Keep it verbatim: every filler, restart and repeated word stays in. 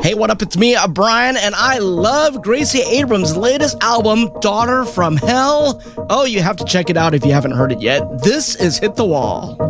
Hey, what up? It's me, uh, Brian, and I love Gracie Abrams' latest album, Daughter from Hell. Oh, you have to check it out if you haven't heard it yet. This is Hit the Wall.